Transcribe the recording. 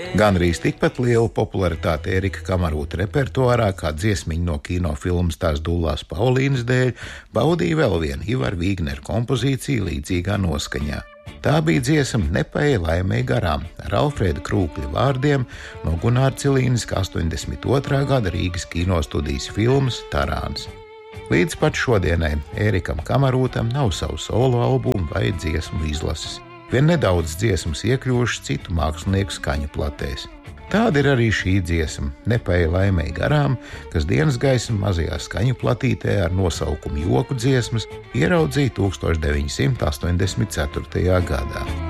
Gandrīz tikpat lielu popularitāti Ērika Kamarūta repertuārā, kā dziesmiņa no kinofilmas Tās dullās Paulīnas dēļ, baudīja vēl viena Ivara Vīgnera kompozīcija līdzīgā noskaņā. Tā bija dziesma Nepaeja laimei garām ar Alfrēda Krūkļa vārdiem no Gunāra Cilīniska 82. gada Rīgas kinostudijas filmas Tarāns. Līdz pat šodienai Ērikam Kamarūtam nav savu solo albumu vai dziesmu izlases. Vien nedaudz dziesmas iekļuvušas citu mākslinieku skaņu platēs. Tāda ir arī šī dziesma Nepaeja laimei garām, kas dienas gaismu mazajā skaņu platītē ar nosaukumu Joku dziesmas ieraudzīja 1984. gadā.